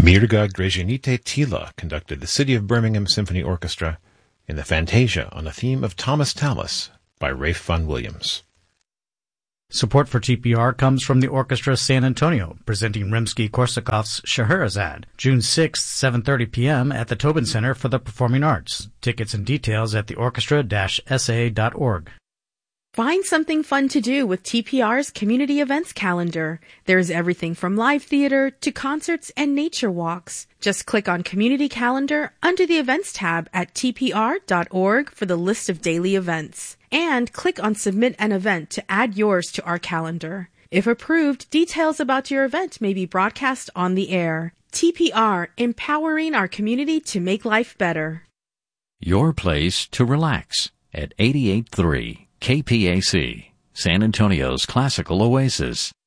Mirga Grezionite Tila conducted the City of Birmingham Symphony Orchestra in the Fantasia on the theme of Thomas Tallis by Ralph Vaughan Williams. Support for TPR comes from the Orchestra San Antonio, presenting Rimsky-Korsakov's Scheherazade, June 6th, 7:30 p.m. at the Tobin Center for the Performing Arts. Tickets and details at theorchestra-sa.org. Find something fun to do with TPR's community events calendar. There's everything from live theater to concerts and nature walks. Just click on Community Calendar under the Events tab at tpr.org for the list of daily events. And click on Submit an Event to add yours to our calendar. If approved, details about your event may be broadcast on the air. TPR, empowering our community to make life better. Your place to relax at 88.3 KPAC, San Antonio's classical oasis.